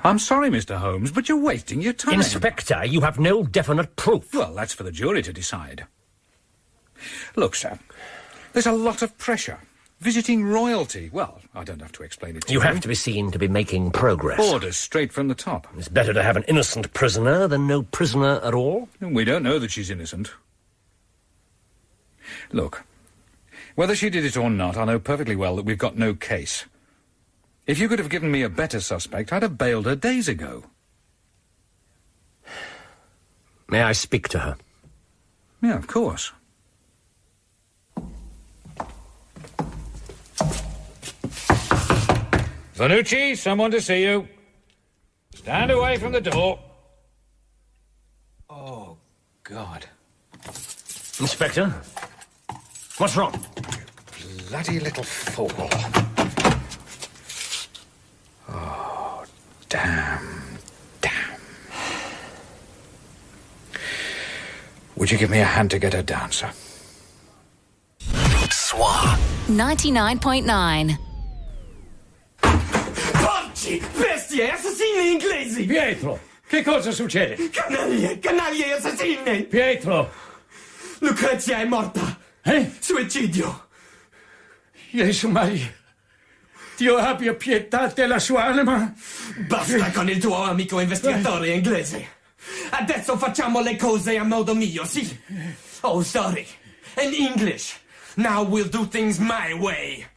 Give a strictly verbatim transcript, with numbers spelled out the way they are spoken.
I'm sorry, Mister Holmes, but you're wasting your time. Inspector, you have no definite proof. Well, that's for the jury to decide. Look, sir, there's a lot of pressure. Visiting royalty. Well, I don't have to explain it to you. You have to be seen to be making progress. Orders straight from the top. It's better to have an innocent prisoner than no prisoner at all. We don't know that she's innocent. Look, whether she did it or not, I know perfectly well that we've got no case. If you could have given me a better suspect, I'd have bailed her days ago. May I speak to her? Yeah, of course. Zanucci, someone to see you. Stand away from the door. Oh, God. Inspector? What's wrong? Bloody little fool. Oh, damn. Damn. Would you give me a hand to get her down, sir? Swa. ninety-nine point nine. Bestie, assassini inglesi! Pietro, che cosa succede? Canaglie, canaglie assassini! Pietro! Lucrezia è morta! Eh? Suicidio! Gesù Maria! Dio abbia pietà della sua anima! Basta con il tuo amico investigatore inglese! Adesso facciamo le cose a modo mio, sì? Oh, sorry. In English. Now we'll do things my way.